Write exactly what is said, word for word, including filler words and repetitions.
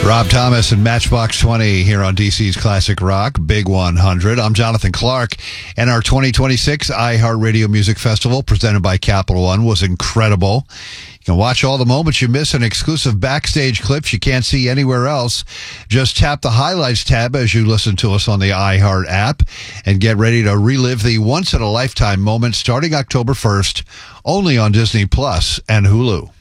Rob Thomas and Matchbox twenty here on D C's Classic Rock, Big one hundred. I'm Jonathan Clark, and our twenty twenty-six iHeartRadio Music Festival presented by Capital One was incredible. You can watch all the moments you miss and exclusive backstage clips you can't see anywhere else. Just tap the Highlights tab as you listen to us on the iHeart app and get ready to relive the once-in-a-lifetime moment starting October first, only on Disney Plus and Hulu.